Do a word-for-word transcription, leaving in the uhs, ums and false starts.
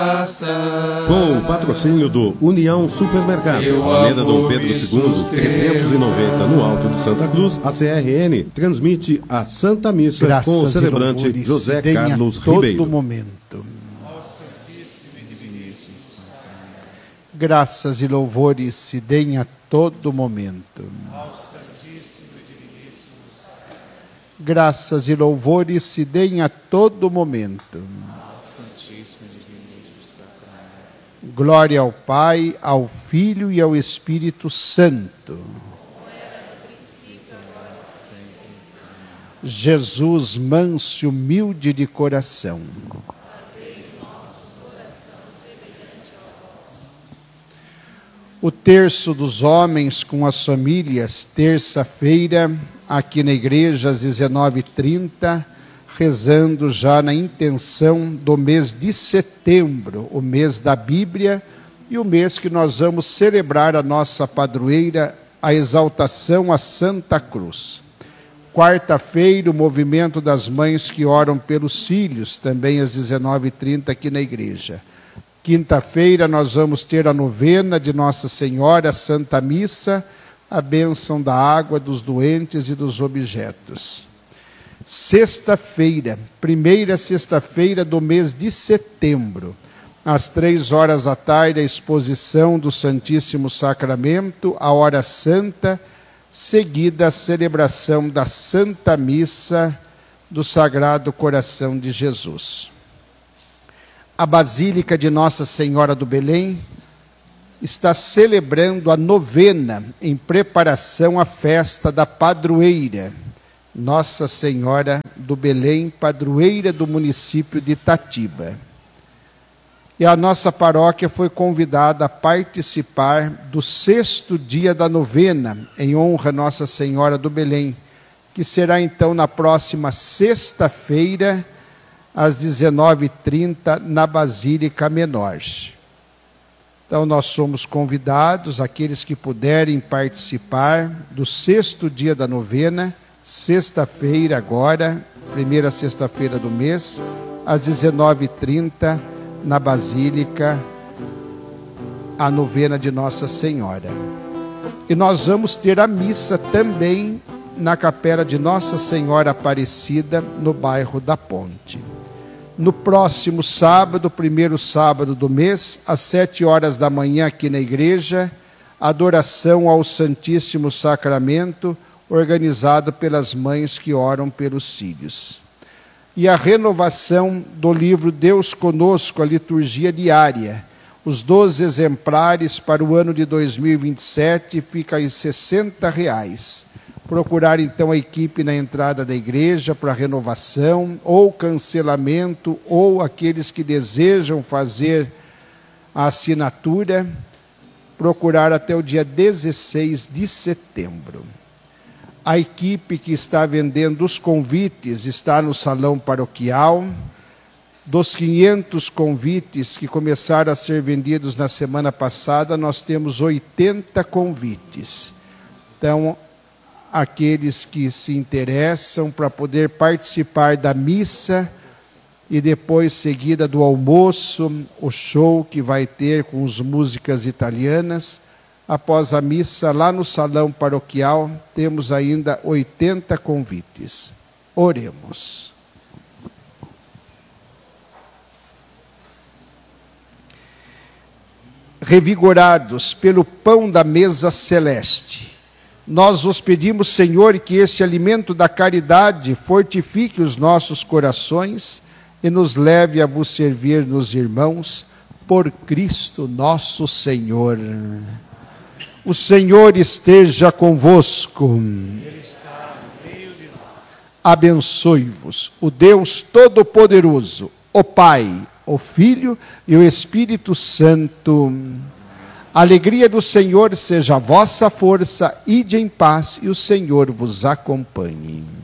Com o patrocínio do União Supermercado, Avenida Dom Pedro segundo, trezentos e noventa, no Alto de Santa Cruz, a C R N transmite a Santa Missa Graças com o celebrante José Carlos todo Ribeiro. Momento. Graças e louvores se deem a todo momento. Graças e louvores se deem a todo momento. Glória ao Pai, ao Filho e ao Espírito Santo. Jesus, manso e humilde de coração. O terço dos homens com as famílias, terça-feira, aqui na igreja, às dezenove e trinta, rezando já na intenção do mês de setembro, o mês da Bíblia, e o mês que nós vamos celebrar a nossa padroeira, a exaltação a Santa Cruz. Quarta-feira, o movimento das mães que oram pelos filhos, também às dezenove e trinta aqui na igreja. Quinta-feira nós vamos ter a novena de Nossa Senhora, a Santa Missa, a bênção da água, dos doentes e dos objetos. Sexta-feira, primeira sexta-feira do mês de setembro, às três horas da tarde, a exposição do Santíssimo Sacramento, a hora santa, seguida a celebração da Santa Missa do Sagrado Coração de Jesus. A Basílica de Nossa Senhora do Belém está celebrando a novena em preparação à festa da padroeira, Nossa Senhora do Belém, padroeira do município de Itatiba. E a nossa paróquia foi convidada a participar do sexto dia da novena, em honra a Nossa Senhora do Belém, que será então na próxima sexta-feira, às dezenove e trinta, na Basílica Menor. Então nós somos convidados, aqueles que puderem participar do sexto dia da novena, sexta-feira agora, primeira sexta-feira do mês, às dezenove e trinta, na Basílica, a novena de Nossa Senhora. E nós vamos ter a missa também na capela de Nossa Senhora Aparecida, no bairro da Ponte. No próximo sábado, primeiro sábado do mês, às sete horas da manhã aqui na igreja, adoração ao Santíssimo Sacramento, organizado pelas mães que oram pelos filhos. E a renovação do livro Deus Conosco, a liturgia diária. Os doze exemplares para o ano de dois mil e vinte e sete fica em sessenta reais. Procurar então a equipe na entrada da igreja para renovação ou cancelamento, ou aqueles que desejam fazer a assinatura, procurar até o dia dezesseis de setembro. A equipe que está vendendo os convites está no salão paroquial. Dos quinhentos convites que começaram a ser vendidos na semana passada, nós temos oitenta convites. Então, aqueles que se interessam para poder participar da missa e depois seguida do almoço, o show que vai ter com as músicas italianas. Após a missa, lá no salão paroquial, temos ainda oitenta convites. Oremos. Revigorados pelo pão da mesa celeste, nós vos pedimos, Senhor, que este alimento da caridade fortifique os nossos corações e nos leve a vos servir nos irmãos, por Cristo nosso Senhor. O Senhor esteja convosco. Ele está no meio de nós. Abençoe-vos o Deus Todo-Poderoso, o Pai, o Filho e o Espírito Santo. A alegria do Senhor seja a vossa força, ide em paz e o Senhor vos acompanhe.